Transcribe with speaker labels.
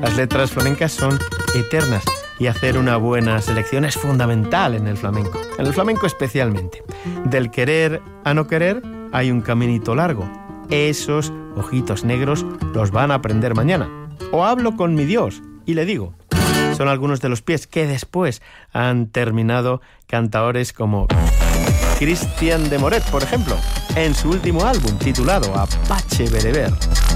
Speaker 1: Las letras flamencas son eternas y hacer una buena selección es fundamental en el flamenco especialmente. Del querer a no querer hay un caminito largo. Esos ojitos negros los van a aprender mañana. O hablo con mi Dios y le digo. Son algunos de los pies que después han terminado cantaores como Cristian de Moret, por ejemplo, en su último álbum titulado Apache Bereber.